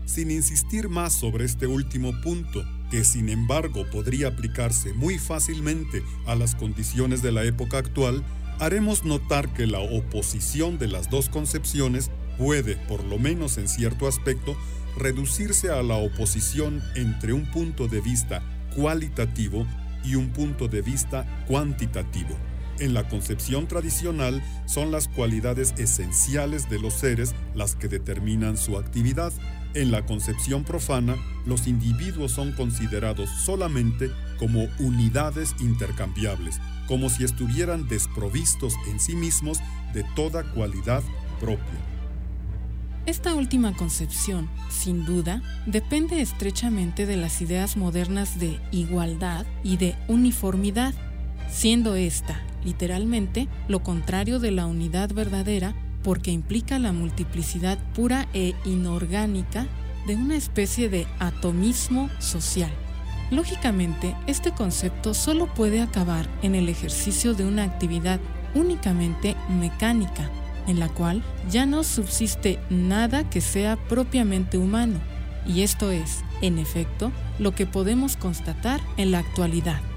Sin insistir más sobre este último punto, que sin embargo podría aplicarse muy fácilmente a las condiciones de la época actual, haremos notar que la oposición de las dos concepciones puede, por lo menos en cierto aspecto, reducirse a la oposición entre un punto de vista cualitativo y un punto de vista cuantitativo. En la concepción tradicional son las cualidades esenciales de los seres las que determinan su actividad. En la concepción profana, los individuos son considerados solamente como unidades intercambiables, como si estuvieran desprovistos en sí mismos de toda cualidad propia. Esta última concepción, sin duda, depende estrechamente de las ideas modernas de igualdad y de uniformidad, siendo esta, literalmente, lo contrario de la unidad verdadera, porque implica la multiplicidad pura e inorgánica de una especie de atomismo social. Lógicamente, este concepto solo puede acabar en el ejercicio de una actividad únicamente mecánica, en la cual ya no subsiste nada que sea propiamente humano, y esto es, en efecto, lo que podemos constatar en la actualidad.